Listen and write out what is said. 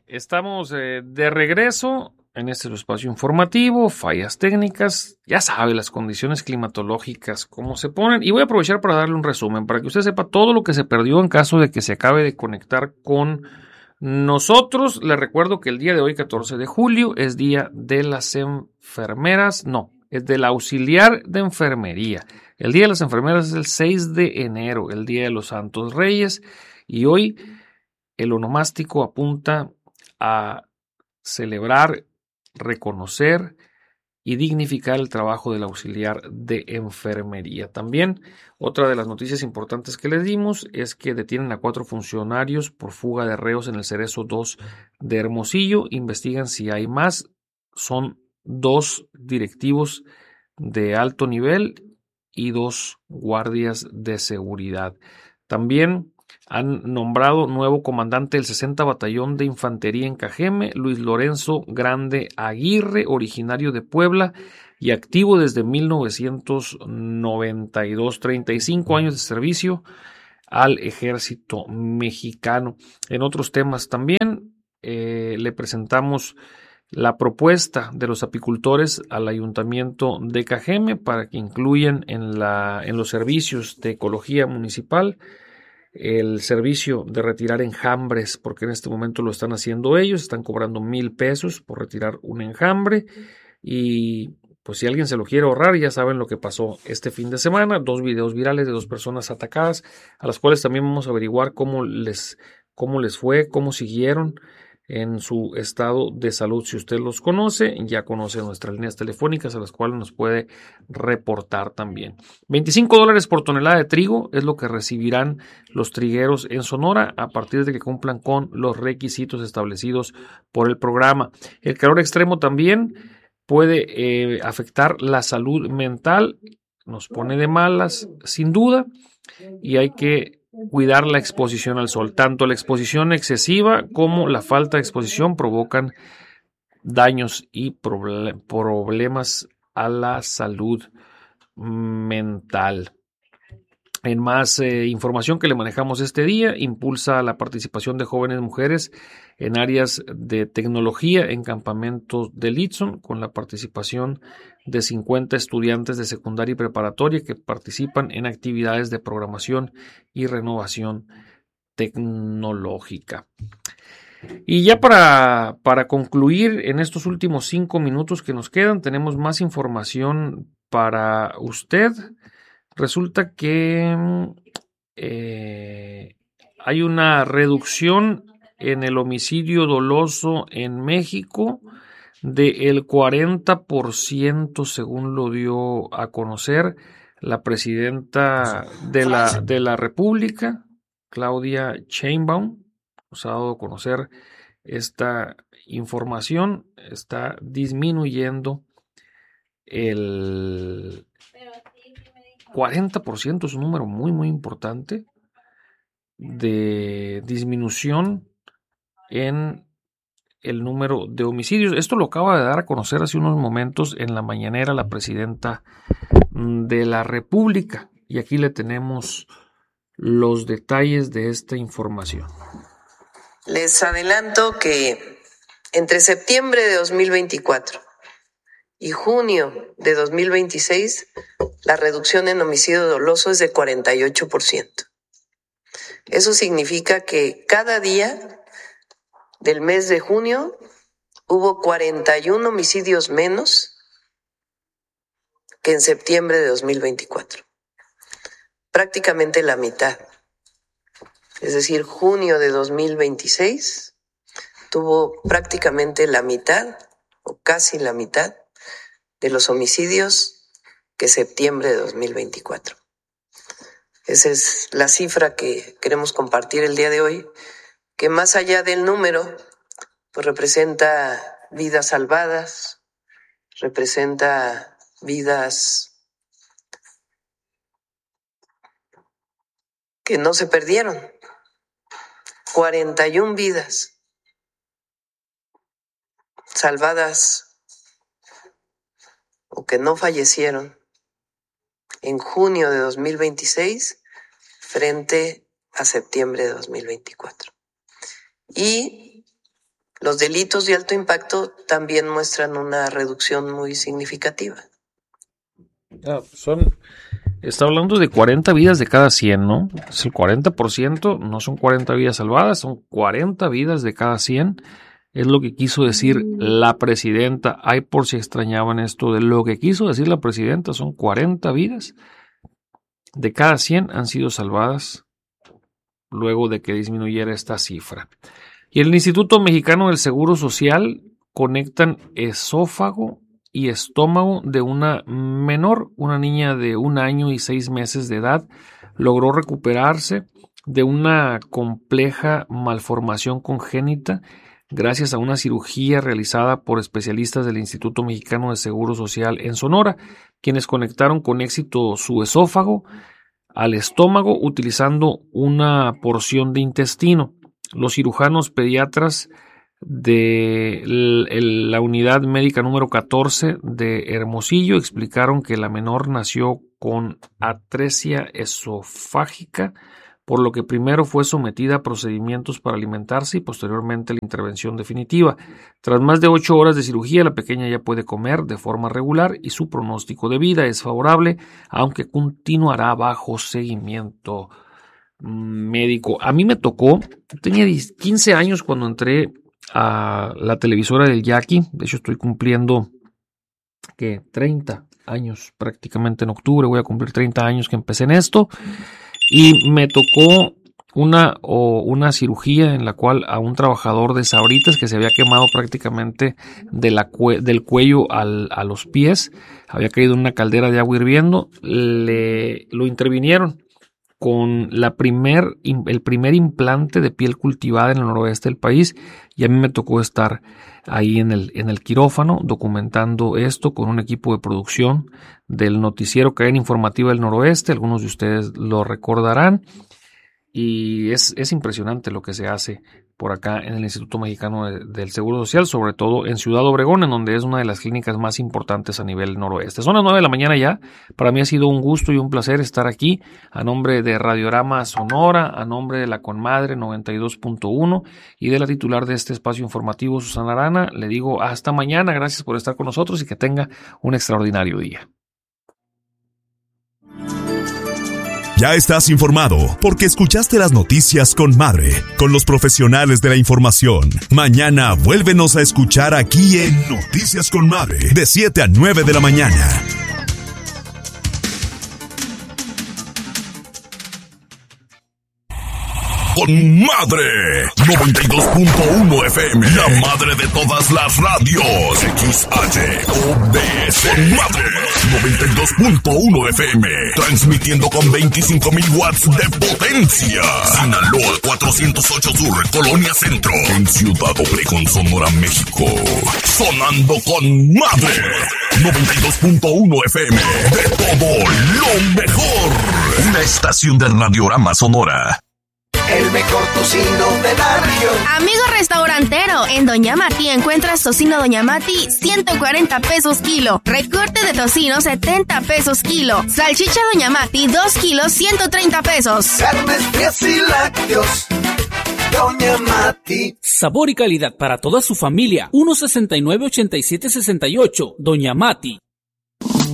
Estamos de regreso en este espacio informativo, fallas técnicas, ya sabe las condiciones climatológicas, cómo se ponen, y voy a aprovechar para darle un resumen, para que usted sepa todo lo que se perdió en caso de que se acabe de conectar con nosotros. Le recuerdo que el día de hoy, 14 de julio, es día de las enfermeras, no, es del auxiliar de enfermería. El día de las enfermeras es el 6 de enero, el día de los Santos Reyes, y hoy el onomástico apunta a celebrar, reconocer y dignificar el trabajo del auxiliar de enfermería. También, otra de las noticias importantes que les dimos es que detienen a 4 funcionarios por fuga de reos en el Cerezo 2 de Hermosillo. Investigan si hay más. Son 2 directivos de alto nivel y 2 guardias de seguridad. También han nombrado nuevo comandante del 60 Batallón de Infantería en Cajeme, Luis Lorenzo Grande Aguirre, originario de Puebla y activo desde 1992, 35 años de servicio al ejército mexicano. En otros temas también le presentamos la propuesta de los apicultores al ayuntamiento de Cajeme para que incluyan en los servicios de ecología municipal el servicio de retirar enjambres, porque en este momento lo están haciendo ellos, están cobrando 1,000 pesos por retirar un enjambre. Y pues si alguien se lo quiere ahorrar, ya saben lo que pasó este fin de semana, 2 videos virales de 2 personas atacadas, a las cuales también vamos a averiguar cómo les fue, cómo siguieron en su estado de salud. Si usted los conoce, ya conoce nuestras líneas telefónicas a las cuales nos puede reportar también. $25 por tonelada de trigo es lo que recibirán los trigueros en Sonora a partir de que cumplan con los requisitos establecidos por el programa. El calor extremo también puede afectar la salud mental, nos pone de malas sin duda, y hay que cuidar la exposición al sol. Tanto la exposición excesiva como la falta de exposición provocan daños y problemas a la salud mental. En más información que le manejamos este día, impulsa la participación de jóvenes mujeres en áreas de tecnología en campamentos de Litson, con la participación de 50 estudiantes de secundaria y preparatoria que participan en actividades de programación y renovación tecnológica. Y ya para concluir, en estos últimos 5 minutos que nos quedan, tenemos más información para usted. Resulta que hay una reducción en el homicidio doloso en México del 40%, según lo dio a conocer la presidenta de la República, Claudia Sheinbaum. Nos ha dado a conocer esta información. Está disminuyendo el 40%, es un número muy, muy importante de disminución en el número de homicidios. Esto lo acaba de dar a conocer hace unos momentos en la mañanera la presidenta de la República. Y aquí le tenemos los detalles de esta información. Les adelanto que entre septiembre de 2024 y junio de 2026, la reducción en homicidio doloso es de 48%. Eso significa que cada día del mes de junio hubo 41 homicidios menos que en septiembre de 2024. Prácticamente la mitad. Es decir, junio de 2026 tuvo prácticamente la mitad, o casi la mitad, de los homicidios que septiembre de 2024. Esa es la cifra que queremos compartir el día de hoy, que más allá del número, pues representa vidas salvadas, representa vidas que no se perdieron. 41 vidas salvadas o que no fallecieron en junio de 2026 frente a septiembre de 2024. Y Los delitos de alto impacto también muestran una reducción muy significativa. Está hablando de 40 vidas de cada 100, ¿no? Es el 40%, no son 40 vidas salvadas, son 40 vidas de cada 100. Es lo que quiso decir la presidenta. Ay, por si extrañaban esto, de lo que quiso decir la presidenta, son 40 vidas de cada 100 han sido salvadas luego de que disminuyera esta cifra. Y el Instituto Mexicano del Seguro Social conectan esófago y estómago de una menor, una niña de 1 año y 6 meses de edad, logró recuperarse de una compleja malformación congénita gracias a una cirugía realizada por especialistas del Instituto Mexicano de Seguro Social en Sonora, quienes conectaron con éxito su esófago al estómago utilizando una porción de intestino. Los cirujanos pediatras de la unidad médica número 14 de Hermosillo explicaron que la menor nació con atresia esofágica, por lo que primero fue sometida a procedimientos para alimentarse y posteriormente la intervención definitiva. Tras más de 8 horas de cirugía, la pequeña ya puede comer de forma regular y su pronóstico de vida es favorable, aunque continuará bajo seguimiento médico. A mí me tocó, tenía 15 años cuando entré a la televisora del Yaqui. De hecho estoy cumpliendo 30 años prácticamente en octubre, voy a cumplir 30 años que empecé en esto, y me tocó una cirugía en la cual a un trabajador de Sabritas que se había quemado prácticamente del cuello a los pies, había caído en una caldera de agua hirviendo, lo intervinieron con el primer implante de piel cultivada en el noroeste del país, y a mí me tocó estar ahí en el quirófano documentando esto con un equipo de producción del noticiero Cadena Informativa del Noroeste. Algunos de ustedes lo recordarán, y es impresionante lo que se hace por acá en el Instituto Mexicano del Seguro Social, sobre todo en Ciudad Obregón, en donde es una de las clínicas más importantes a nivel noroeste. Son las 9 de la mañana ya. Para mí ha sido un gusto y un placer estar aquí a nombre de Radiorama Sonora, a nombre de la Conmadre 92.1 y de la titular de este espacio informativo, Susana Arana. Le digo hasta mañana, gracias por estar con nosotros y que tenga un extraordinario día. Ya estás informado porque escuchaste las noticias con Madre, con los profesionales de la información. Mañana vuélvenos a escuchar aquí en Noticias con Madre, de 7 a 9 de la mañana. Con Madre 92.1 FM, la madre de todas las radios. XHOBS con Madre 92.1 FM, transmitiendo con 25,000 watts de potencia. Sinaloa 408 Sur, Colonia Centro, en Ciudad Obregón, Sonora, México. Sonando con Madre 92.1 FM, de todo lo mejor. Una estación de Radiorama Sonora. El mejor tocino de la región. Amigo restaurantero, en Doña Mati encuentras tocino Doña Mati 140 pesos kilo. Recorte de tocino 70 pesos kilo. Salchicha Doña Mati 2 kilos 130 pesos. Carnes frías y lácteos. Doña Mati. Sabor y calidad para toda su familia. 169-8768. Doña Mati.